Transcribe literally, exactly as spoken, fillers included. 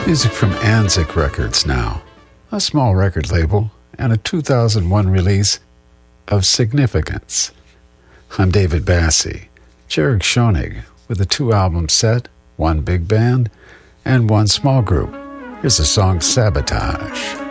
Music from Anzik Records now, a small record label, and a two thousand one release of Significance. I'm David Bassie, Jarek Schoenig, with a two-album set, one big band, and one small group. Here's the song Sabotage.